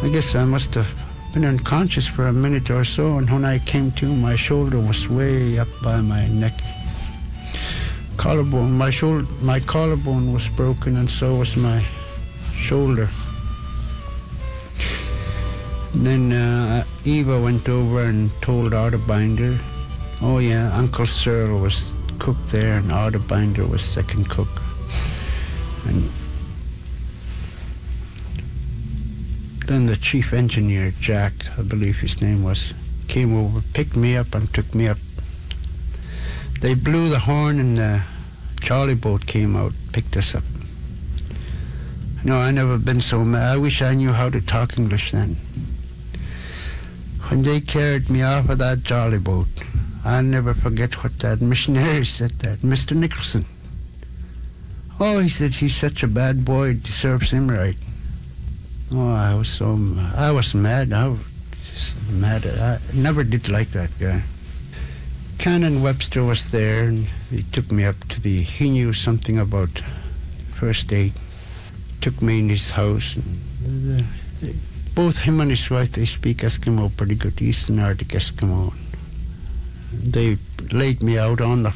I guess I must have been unconscious for a minute or so, and when I came to, my shoulder was way up by my neck. Collarbone, my collarbone was broken, and so was my shoulder. Then Eva went over and told Ardebinder, oh yeah, Uncle Cyril was cook there, and Ardebinder was second cook. And then the chief engineer, Jack, I believe his name was, came over, picked me up and took me up. They blew the horn and the jolly boat came out, picked us up. No, I never been so mad. I wish I knew how to talk English then. When they carried me off of that jolly boat, I'll never forget what that missionary said, that Mr. Nicholson. Oh, he said, he's such a bad boy, it deserves him right. Oh, I was mad. I was just mad. I never did like that guy. Canon Webster was there, and he took me up to he knew something about first aid. Took me in his house. And, both him and his wife, they speak Eskimo pretty good, Eastern Arctic Eskimo. They laid me out on the